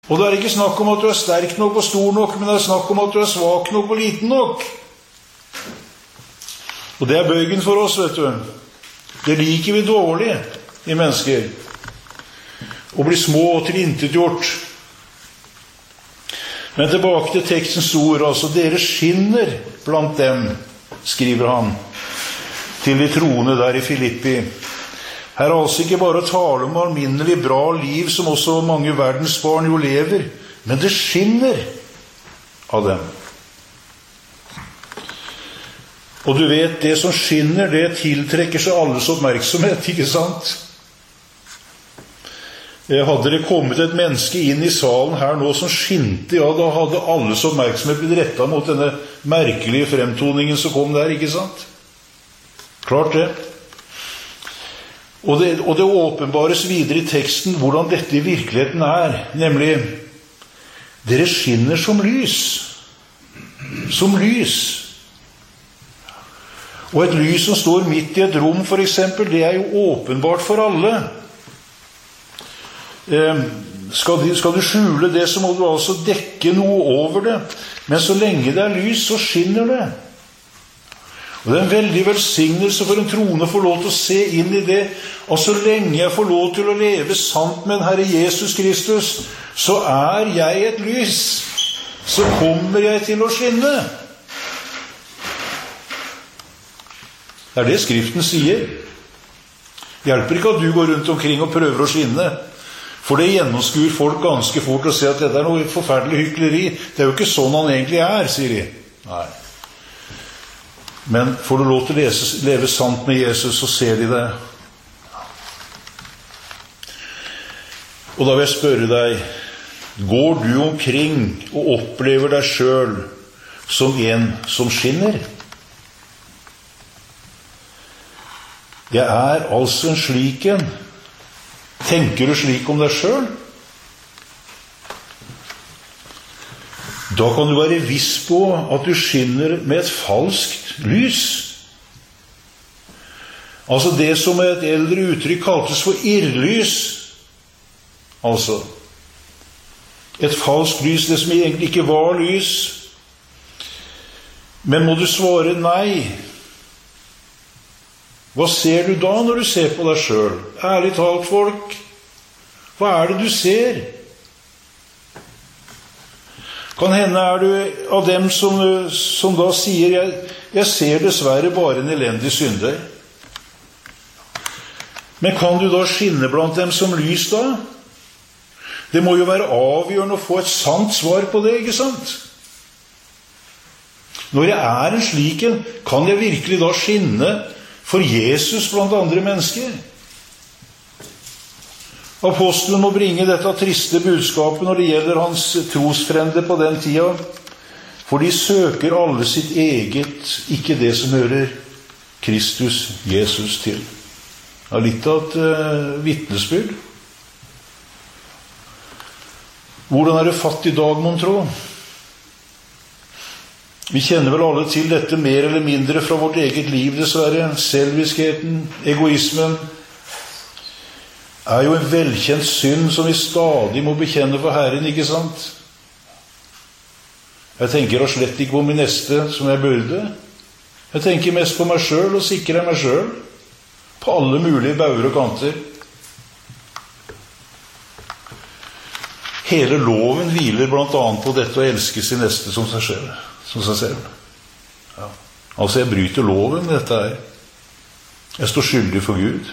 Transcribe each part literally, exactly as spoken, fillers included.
Og det er ikke snakk om at du er sterk nok og stor nok, men det er snakk om at du er svak nok og liten nok. Og det er bøygen for oss, vet du. Det liker vi dårlig i mennesker. Å bli små og tilintetgjort. Men tilbake til tekstens ord, altså dere skinner blant dem, skriver han til de troende der i Filippi. Her er altså ikke bare å tale om alminnelig bra liv som også mange verdensbarn jo lever, men det skinner av dem. Og du vet, det som skinner, det tiltrekker seg alles oppmerksomhet, ikke sant? Hadde det kommet et menneske inn i salen her nå som skinte, ja, da hadde alles oppmerksomhet blitt rettet mot denne merkelige fremtoningen som kom der, ikke sant? Klart det. Og det, og det åpenbares videre i teksten hvordan dette i virkeligheten er, nemlig dere skinner som lys. Som lys. Og et lys som står midt i et rom, for eksempel, det er jo åpenbart for alle. Eh, skal, du, skal du skjule det, så må du altså dekke noe over det. Men så lenge det er lys, så skinner det. Og det er en veldig velsignelse for en troende å få lov til å se inn i det. Og så lenge jeg får lov til å leve sant med den Herre Jesus Kristus, så er jeg et lys. Så kommer jeg til å skinne. Det er det Skriften sier. Det hjelper ikke at du går rundt omkring og prøver å skinne. For det gjennomskuer folk ganske fort og sier at dette er noe forferdelig hykleri. Det er jo ikke sånn han egentlig er, sier de. Nei. Men får du lov til å lese, leve sant med Jesus, så ser de det. Og da vil jeg spørre deg, går du omkring og opplever deg selv som en som skinner? Jeg er altså en slik en. Tenker du slik om deg selv? Da kan du være viss på at du skinner med et falskt lys. Altså det som et eldre uttrykk kaltes for irrlys. Altså et falskt lys, det som egentlig ikke var lys. Men må du svare nei? Hva ser du da når du ser på deg selv? Ærlig talt, folk. Hva er det du ser? Kan hende er du av dem som, som da sier jeg, jeg ser dessverre bare en elendig synder. Men kan du da skinne blant dem som lys da? Det må jo være avgjørende å få et sant svar på det, ikke sant? Når jeg er en slik en, kan jeg virkelig da skinne for Jesus blant andre mennesker? Apostelen må bringe dette triste budskapet når det gjelder hans trosfrende på den tida, for de søker alle sitt eget, ikke det som hører Kristus, Jesus til. Ja, litt av et uh, vitnesbyrd. Hvordan er det fatt i dag, mon tro? Vi kjenner vel alle til dette mer eller mindre fra vårt eget liv, dessverre. Selviskheten, egoismen, er jo en velkjent synd som vi stadig må bekjenne for Herren, ikke sant? Jeg tenker da slett ikke på min neste som jeg burde. Jeg tenker mest på meg selv og sikrer meg selv på alle mulige bauger og kanter. Hele loven hviler blant annet på dette å elske sin neste som seg selv. Som seg selv. Ja. Altså jeg bryter loven, dette her. Jeg står skyldig for Gud.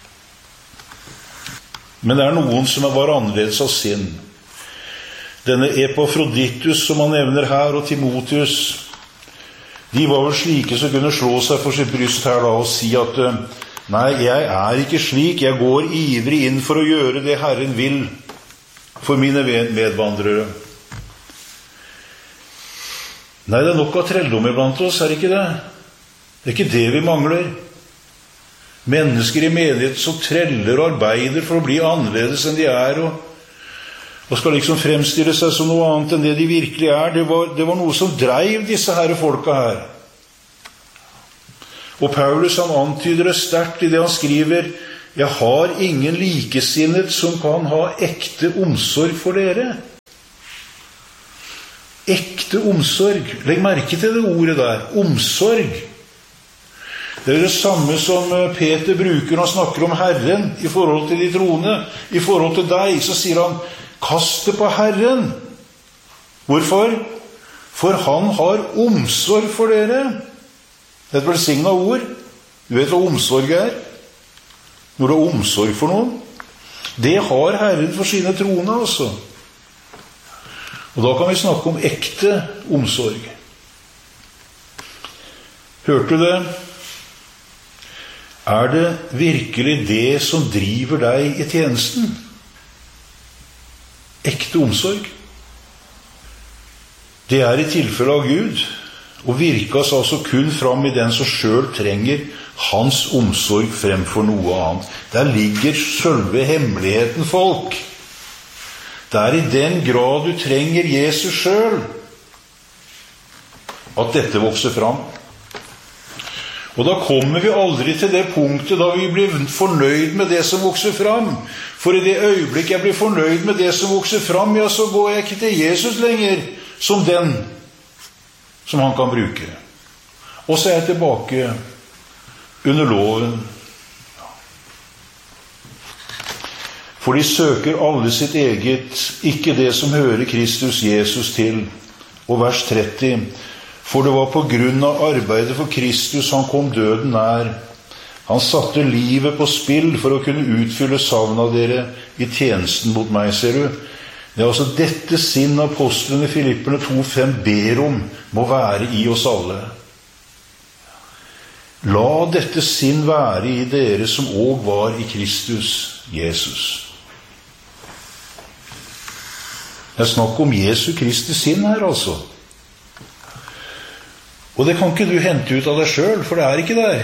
Men det er noen som var annerledes av sinn. Denne Epafroditus som han nevner her, og Timotheus, de var vel slike som kunne slå seg for sitt bryst her da og si at nei, jeg er ikke slik, jeg går ivrig inn for å gjøre det Herren vil for mine medvandrere. Nei, det er nok av trelldom iblant oss, er det ikke det? Det er ikke det vi mangler. Mennesker i menighet som treller og arbeider for å bli annerledes enn de er, og, og skal liksom fremstille seg som noe annet enn det de virkelig er. Det var, det var noe som dreiv disse her folka her. Og Paulus han antyder det sterkt i det han skriver: jeg har ingen likesinnet som kan ha ekte omsorg for dere. ekte omsorg. Legg merke til det ordet der, omsorg. Det er det samme som Peter bruker når han snakker om Herren i forhold til de troende. I forhold til deg, så sier han, kast det på Herren. Hvorfor? For han har omsorg for dere. Det er et velsignet ord. Du vet hva omsorg er? Når du har omsorg for noen. Det har Herren for sine troende, altså. Og da kan vi snakke om ekte omsorg. Hørte du det? Er det virkelig det som driver deg i tjenesten? Ekte omsorg. Det er i tilfelle av Gud, og virkes altså kun fram i den som selv trenger hans omsorg fremfor noe annet. Der ligger selve hemmeligheten, folk. Det er i den grad du trenger Jesus selv, at dette vokser fram. Og da kommer vi aldri til det punktet da vi blir fornøyd med det som vokser fram. For i det øyeblikk jeg blir fornøyd med det som vokser fram, ja, så går jeg ikke til Jesus lenger som den som han kan bruke. Og så er jeg tilbake under loven. For de søker alle sitt eget, ikke det som hører Kristus Jesus til. Og vers tretti, for det var på grunn av arbeidet for Kristus han kom døden nær. Han satte livet på spill for å kunne utfylle savnet av dere i tjenesten mot meg, ser du. Det er altså dette sinn apostlene i Filipperne to fem ber om må være i oss alle. La dette sinn være i dere som også var i Kristus Jesus. Det er snakk om Jesu Kristi sinn her, altså. Og det kan ikke du hente ut av deg selv, for det er ikke der.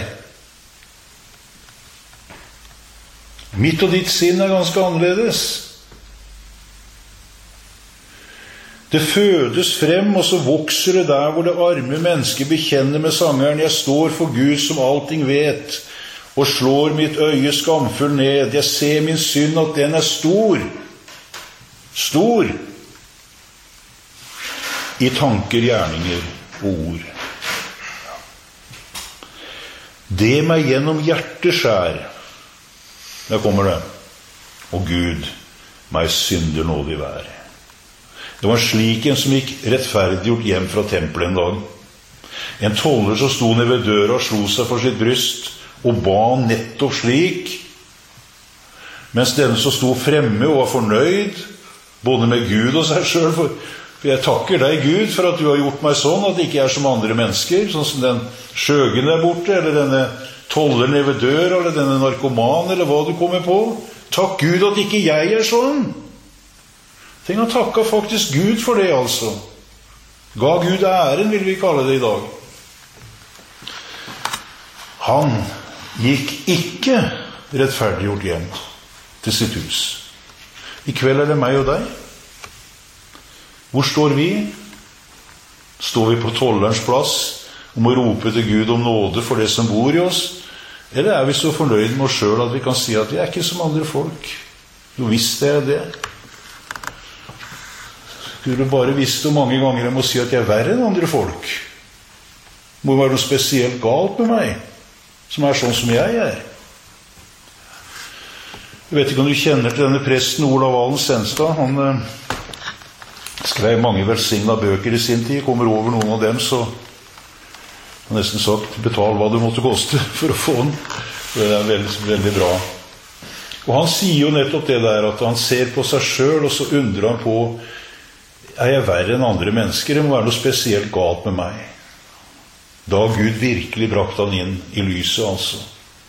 Mitt og ditt sinn er ganske annerledes. Det fødes frem, og så vokser det der hvor det arme mennesket bekjenner med sangeren, jeg står for Gud som allting vet, og slår mitt øye skamfull ned. Jeg ser min synd at den er stor. Stor. I tanker, gjerninger og ord. Det meg gjennom hjertet skjær. Der kommer det. Og Gud, meg synder nådig være. Det var slik en som gikk rettferdiggjort hjem fra tempelet en dag. En toller som sto ned ved døra og slo seg for sitt bryst, og ba nettopp slik, mens denne som sto fremme og var fornøyd, både med Gud og seg selv, for For jeg takker deg, Gud, for at du har gjort meg sånn, at det ikke er som andre mennesker, sånn som den skjøgen der borte, eller denne toller nede ved døra, eller denne narkoman, eller hva du kommer på. Takk Gud at ikke jeg er sånn. Tenk, han takket faktisk Gud for det, altså. Ga Gud æren, vil vi kalle det i dag. Han gikk ikke rettferdiggjort hjem til sitt hus. I kveld er det meg og deg. Hvor står vi? Står vi på tollerens plass og må rope til Gud om nåde for det som bor i oss? Eller er vi så fornøyd med oss selv at vi kan si at vi er ikke som andre folk? Jo, visst er jeg det. Skulle du bare visst hvor mange ganger jeg må si at jeg er verre enn andre folk? Det må være noe spesielt galt med meg, som er sånn som jeg er. Jeg vet ikke om du kjenner til denne presten Olav Valen Senstad. Han skrev mange velsignet bøker i sin tid. Kommer over noen av dem, så har nesten sagt, betal hva det måtte koste for å få den. Det er veldig, veldig bra. Og han sier jo nettopp det der, at han ser på seg selv, og så undrer han på, er jeg verre enn andre mennesker? Det må være noe spesielt galt med meg. Da har Gud virkelig brakt han inn i lyset, altså.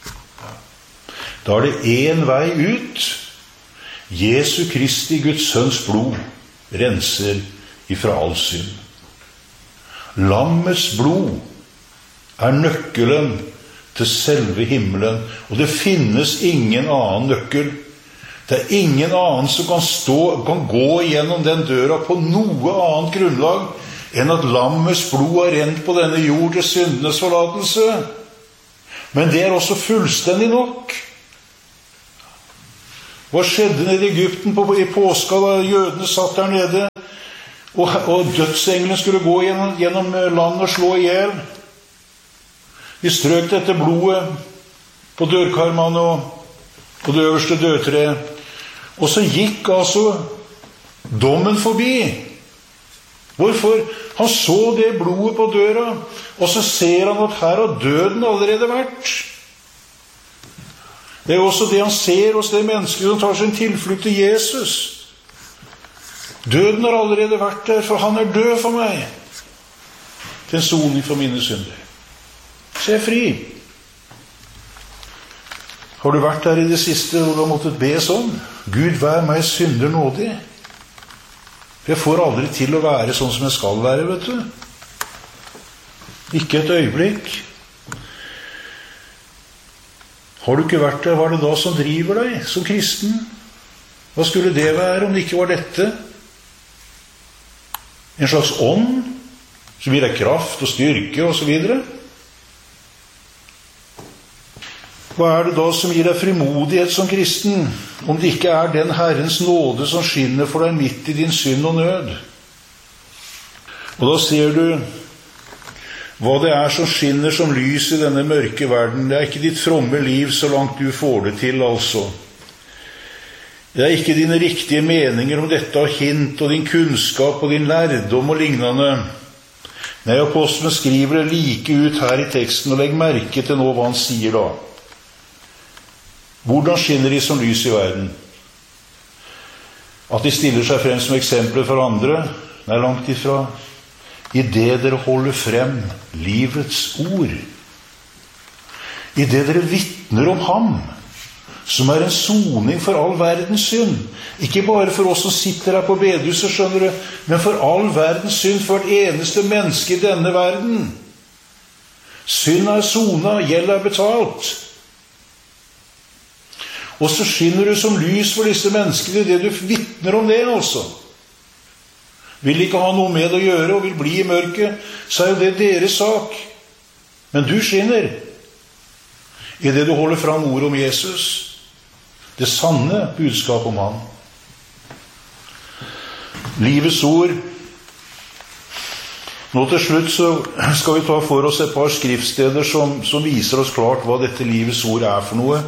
Da er det en vei ut. Jesu Kristi, Guds sønns blod, renser ifra all synd. Lammets blod er nøkkelen til selve himmelen, og det finnes ingen annen nøkkel. Det er ingen annen som kan stå, kan gå gjennom den døra på noe annet grunnlag enn at lammets blod er rent på denne jord til syndenes forlatelse. Men det er også fullstendig nok. Hva skjedde nede i Egypten på, i påska da jødene satt der nede? Og, og dødsengelen skulle gå gjennom, gjennom land og slå ihjel. De strøk dette blodet på dørkarmene og på det øverste dødtreet. Og så gikk altså dommen forbi. Hvorfor? Han så det blodet på døra, og så ser han at her har døden allerede vært. Det er også det han ser hos det mennesket som tar sin tilflukt til Jesus. Døden har allerede vært der, for han er død for meg. Til en soning for mine synder. Så jeg er fri. Har du vært der i det siste hvor du har måttet be sånn? Gud, vær meg synder nådig. Jeg får aldri til å være sånn som jeg skal være, vet du. Ikke et øyeblikk. Har du ikke vært der, hva er det da som driver deg som kristen? Hva skulle det være om det ikke var dette? En slags ånd som gir deg kraft og styrke og så videre. Hva er det da som gir deg frimodighet som kristen, om det ikke er den Herrens nåde som skinner for deg midt i din synd og nød? Og da ser du hva det er som skinner som lys i denne mørke verden. Det er ikke ditt fromme liv så langt du får det til, altså. Det er ikke dine riktige meninger om dette og hint og din kunnskap og din lærdom og lignende. Nei, apostelen skriver det like ut her i teksten, og legg merke til nå hva han sier da. Hvordan skinner de som lys i verden? At de stiller seg frem som eksempler for andre? Nei, langt ifra. I det dere holder frem livets ord. I det dere vittner om ham, som er en soning for all verdens synd. Ikke bare for oss som sitter her på bedehuset, skjønner du, men for all verdens synd, for et eneste menneske i denne verden. Synd er sona, gjeld er betalt. Og så skinner du som lys for disse menneskene, det du vittner om det, altså. Vil ikke ha noe med å gjøre og vil bli i mørket, så er jo det deres sak. Men du skinner i det du holder fram ord om Jesus. Det sanne budskap om ham. Livets ord. Nå til slutt så skal vi ta for oss et par skriftsteder som, som viser oss klart hva dette livets ord er for noe.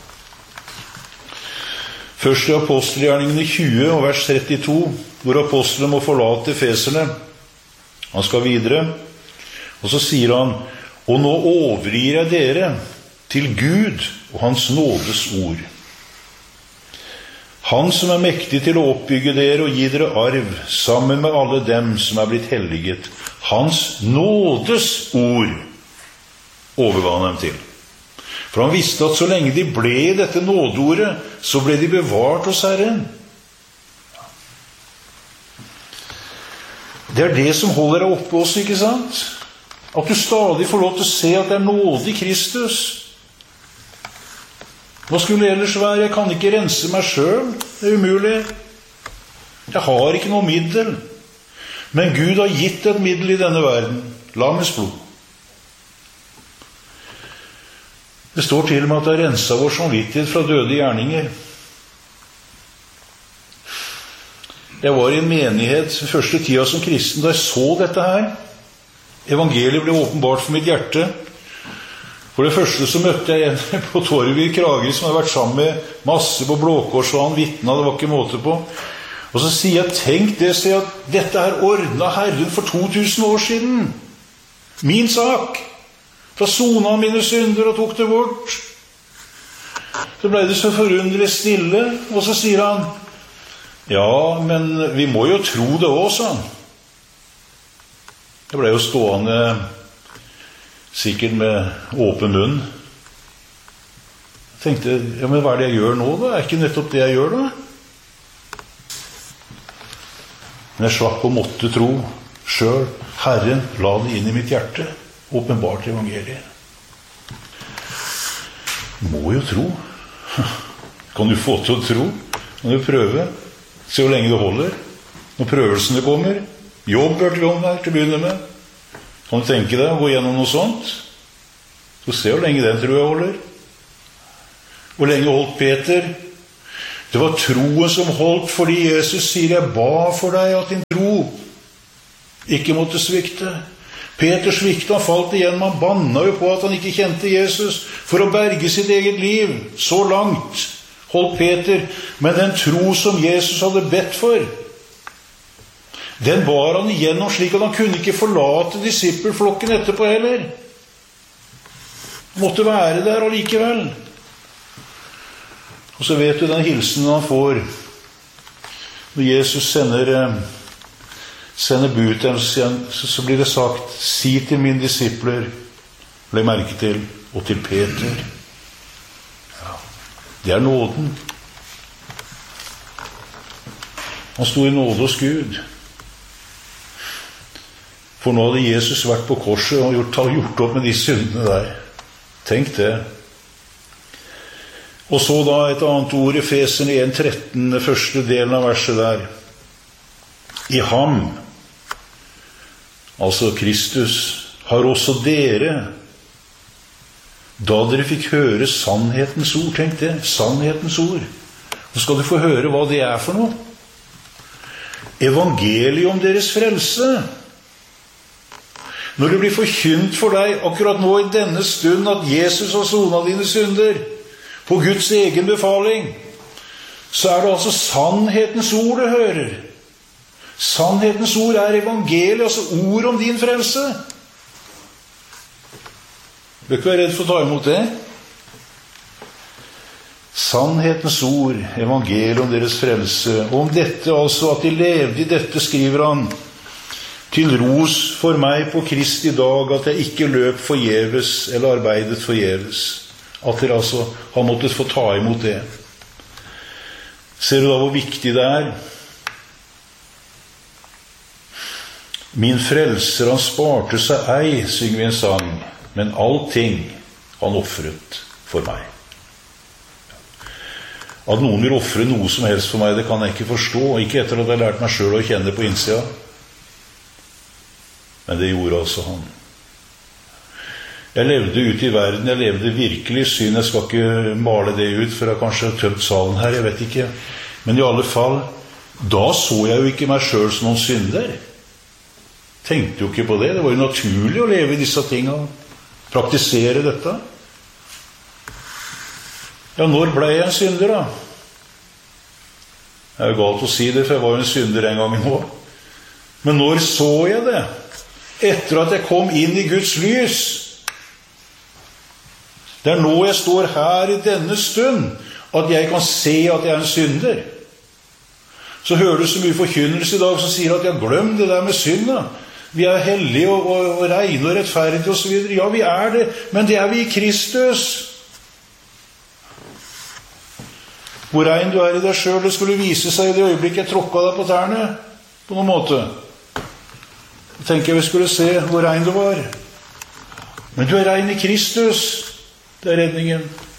Først i apostelgjerningene tjue og vers trettito, hvor apostelen må forlate Efeserne. Han skal videre, og så sier han, og nå overgir jeg dere til Gud og hans nådes ord. Han som er mektig til å oppbygge dere og gi dere arv, sammen med alle dem som er blitt helliget. Hans nådes ord overga han dem til. For han visste at så lenge de ble i dette nådeordet, så ble de bevart hos Herren. Det er det som holder deg oppe også, ikke sant? At du stadig får lov til å se at det er nåde i Kristus. Hva skulle det ellers være? Jeg kan ikke rense meg selv. Det er umulig. Jeg har ikke noe middel. Men Gud har gitt et middel i denne verden. Lammets blod. Det står til og med at det har renset vår samvittighet fra døde gjerninger. Jeg var i en menighet første tida som kristen da jeg så dette her. Evangeliet ble åpenbart for mitt hjerte. For det første så møtte jeg en på torvet i Kragerø som hadde vært sammen med masse på Blå Kors, og han vittnet, det var ikke måte på. Og så sier jeg, tenk det, sier jeg, at dette er ordnet Herren for to tusen år siden. Min sak. Da sona han mine synder og tok det bort. Så ble det så forunderlig stille, og så sier han, ja, men vi må jo tro det også, han. Jeg ble jo stående sikkert med åpen munn. Jeg tenkte, ja, men hva er det jeg gjør nå da? Er ikke nettopp det jeg gjør da? Men jeg slapp å måtte tro selv. Herren la det inn i mitt hjerte. Åpenbart evangeliet. Må jo tro. Kan du få til å tro? Kan du prøve? Se hvor lenge det holder. Når prøvelsene kommer. Jobb hørte vi om der til å begynne med. Kan du tenke deg å gå gjennom noe sånt? Så se hvor lenge den tror jeg holder. Hvor lenge holdt Peter? Det var troen som holdt, fordi Jesus sier, jeg ba for deg at din tro ikke måtte svikte. Peter svikte, han falt igjen, man banna jo på at han ikke kjente Jesus for å berge sitt eget liv. Så langt holdt Peter, men den tro som Jesus hadde bedt for, den bar han igjennom slik at han kunne ikke forlate disippelflokken etterpå heller. Han måtte være der allikevel. Og så vet du den hilsenen han får når Jesus sender sender bud til dem, så, så blir det sagt, si til mine disipler, legg merke til, og til Peter. Ja, det er nåden. Han stod i nåde hos Gud. For nå hadde Jesus vært på korset og gjort, gjort opp med de syndene der. Tenk det. Og så da et annet ord, Efeserne en tretten, den første delen av verset der. I ham, altså Kristus, har også dere, da dere fikk høre sannhetens ord, tenk det, sannhetens ord. Nå skal du få høre hva det er for noe. Evangeliet om deres frelse. Når det blir forkynt for deg akkurat nå i denne stund at Jesus har sonet dine synder, på Guds egen befaling, så er det altså sannhetens ord du hører. Sannhetens ord er evangeliet, altså ord om din frelse. Bør ikke være redd for å ta imot det. Sannhetens ord, evangeliet om deres frelse. Og om dette, altså at de levde i dette, skriver han, til ros for meg på Kristi dag, at jeg ikke løp forgjeves, eller arbeidet forgjeves. At dere altså har måttet få ta imot det. Ser du da hvor viktig det er? Min frelser, han sparte seg ei, synger vi en sang, men allting han offret for meg. At noen vil offre noe som helst for meg, det kan jeg ikke forstå, ikke etter at jeg har lært meg selv å kjenne det på innsida. Men det gjorde altså han. Jeg levde ute i verden, jeg levde virkelig synd, jeg skal ikke male det ut, for jeg har kanskje tømt salen her, jeg vet ikke. Men i alle fall, da så jeg jo ikke meg selv som noen synder. Tenkte jo ikke på det, det var jo naturlig å leve i disse tingene, praktisere dette. Ja, når ble jeg en synder da? Det er jo galt å si det, for jeg var jo en synder en gang nå. Men når så jeg det? Etter at jeg kom inn i Guds lys. Det er nå jeg står her i denne stund, at jeg kan se at jeg er en synder. Så hører du så mye forkynnelse i dag som sier at jeg glemmer det der med synd. Da. Vi er hellige og, og, og reine og rettferdige og så videre. Ja, vi er det, men det er vi i Kristus. Hvor rein du er i deg selv, det skulle vise seg i det øyeblikket jeg tråkket deg på tærne, på noen måte. Jeg tenker vi skulle se hvor rein du var. Men du er rein i Kristus. Det er redningen.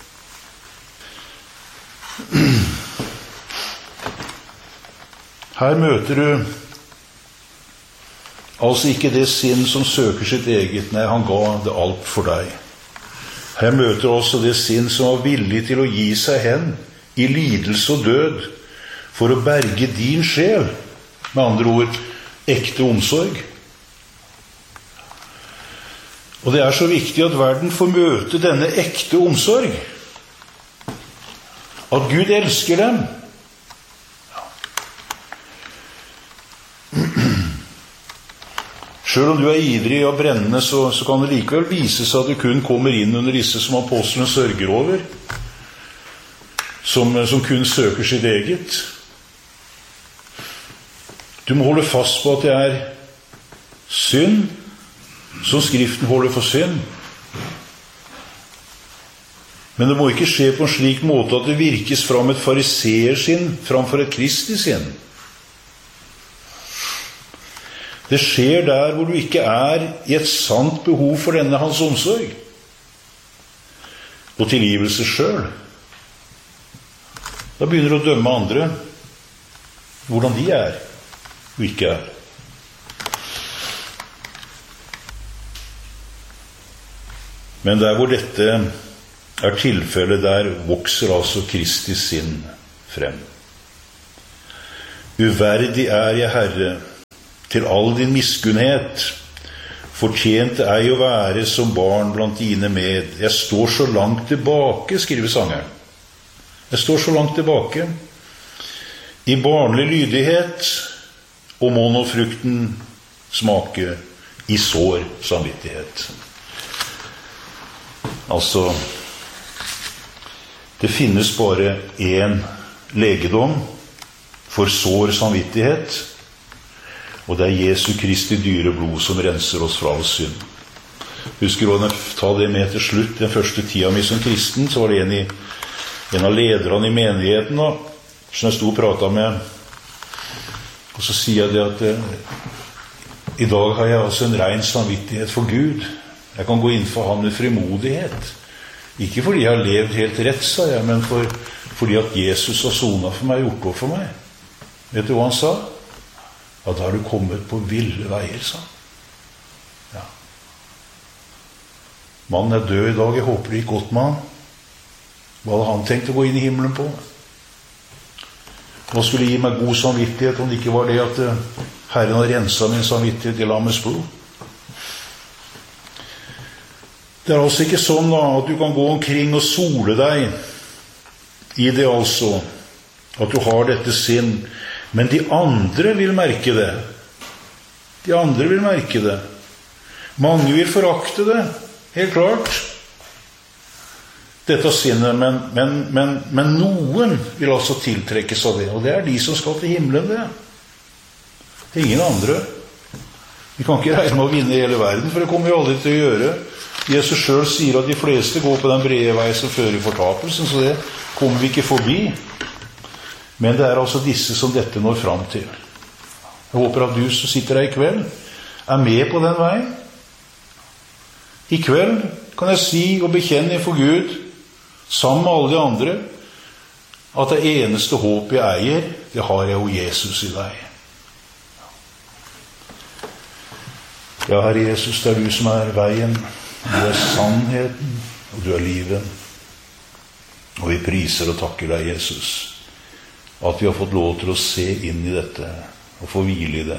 Her møter du altså ikke det sinn som søker sitt eget. Nei, han ga det alt for deg. Her møter du også det sinn som var villig til å gi seg hen i lidelse og død for å berge din sjel. Med andre ord, ekte omsorg. Og det er så viktig at verden får møte denne ekte omsorg. At Gud elsker dem. Selv om du er ivrig og brennende, så, så kan det likevel vise seg at du kun kommer inn under disse som apostlene sørger over. Som, som kun søker sitt eget. Du må holde fast på at det er synd, som Skriften holder for synd. Men det må ikke skje på en slik måte at det virkes fram et fariseersinn framfor et Kristi sinn. Det skjer der hvor du ikke er i et sant behov for denne hans omsorg og tilgivelse selv. Da begynner du å dømme andre hvordan de er og ikke er. Men der hvor dette er tilfellet, der vokser altså Kristi sinn frem. Uverdig er jeg, Herre, til all din miskunnhet. Fortjente ei å være som barn blant dine med. Jeg står så langt tilbake, skriver sangeren. Jeg står så langt tilbake. I barnlig lydighet, og må nå frukten smake i sår samvittighet. Altså, det finnes bare en legedom for sår samvittighet, og det er Jesu Kristi dyre blod som renser oss fra all synd. Husker du å ta det med til slutt? Den første tida mi som kristen, så var det en, i, en av lederne i menigheten da, som jeg stod og pratet med, og så sier jeg det at eh, i dag har jeg altså en ren samvittighet for Gud. Jeg kan gå inn for ham med frimodighet. Ikke fordi jeg har levd helt rett, sa jeg, men for, fordi at Jesus har sonet for meg, gjort opp for meg. Vet du hva han sa? Ja, da har du kommet på ville veier, sa han. Ja. Mannen er død i dag, jeg håper det gikk godt med han. Hva hadde han tenkt å gå inn i himmelen på? Hva skulle gi meg god samvittighet om det ikke var det at Herren har renset min samvittighet i lammets blod? Det er altså ikke sånn da, at du kan gå omkring og sole deg i det altså, at du har dette sinn. Men de andre vil merke det. De andre vil merke det. Mange vil forakte det, helt klart. Dette sinnet, men, men, men, men noen vil altså tiltrekkes av det, og det er de som skal til himmelen, det. Ingen andre. Vi kan ikke regne med å vinne hele verden, for det kommer vi aldri til å gjøre. Jesus selv sier at de fleste går på den brede vei som fører i fortapelsen, så det kommer vi ikke forbi. Men det er altså disse som dette når fram til. Jeg håper at du som sitter her i kveld er med på den veien. I kveld kan jeg si og bekjenne for Gud, sammen med alle de andre, at det eneste håp jeg eier, det har jeg jo Jesus i deg. Ja, Herre Jesus, det er du som er veien, du er sannheten, og du er livet. Og vi priser og takker deg, Jesus, at vi har fått lov til å se inn i dette og få hvile i det.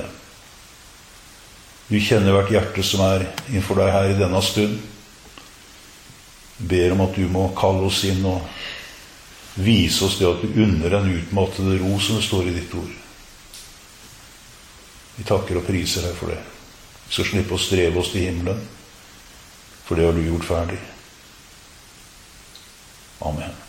Du kjenner hvert hjerte som er innenfor deg her i denne stund. Ber om at du må kalle oss inn og vise oss det at du unner den utmattede ro som det står i ditt ord. Vi takker og priser deg for det. Vi skal slippe å streve oss til himmelen, for det har du gjort ferdig. Amen.